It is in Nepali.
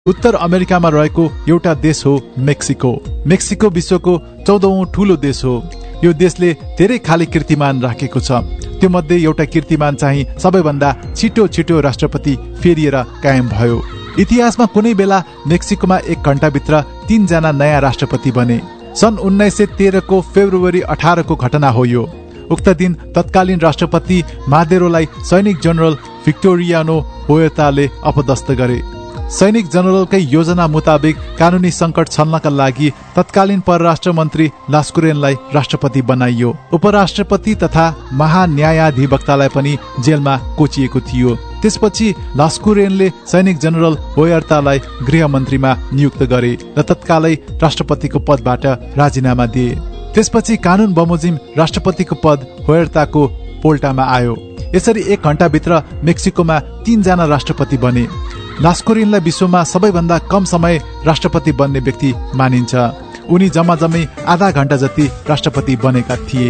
उत्तर अमेरिकामा रहेको एउटा देश हो मेक्सिको। मेक्सिको विश्वको 14औं ठूलो देश हो। यो देशले धेरै खाली कीर्तिमान राखेको छ। त्यो मध्ये एउटा कीर्तिमान चाहिँ सबैभन्दा छिटो राष्ट्रपति फेरिएर कायम भयो। इतिहासमा कुनै बेला मेक्सिकोमा 1 घण्टाभित्र 3 जना नयाँ राष्ट्रपति बने। सन् 1913 को फेब्रुअरी 18 को घटना हो यो। उक्त दिन तत्कालीन राष्ट्रपति मादेरोलाई सैनिक जनरल भिक्टोरियानो हुएर्ताले अपदस्थ गरे। सैनिक जनरलकै योजना मुताबिक कानुनी संकट छल्नका लागि तत्कालीन परराष्ट्र मन्त्री लास्कुरेनलाई राष्ट्रपति बनाइयो। उपराष्ट्रपति तथा महान्यायाधिवक्तालाई पनि जेलमा कोचिएको थियो। त्यसपछि लास्कुरेनले सैनिक जनरल हुएर्तालाई गृहमन्त्रीमा नियुक्त गरे र तत्कालै राष्ट्रपतिको पदबाट राजीनामा दिए। त्यसपछि कानून बमोजिम राष्ट्रपतिको पद हुएर्ताको पोल्टामा आयो। यसरी 1 घण्टाभित्र मेक्सिकोमा 3 जना राष्ट्रपति बने। लास्कुरेनलाई विश्वमा सबैभन्दा कम समय राष्ट्रपति बन्ने व्यक्ति मानिन्छ। उनी जम्मै आधा घण्टा जति राष्ट्रपति बनेका थिए।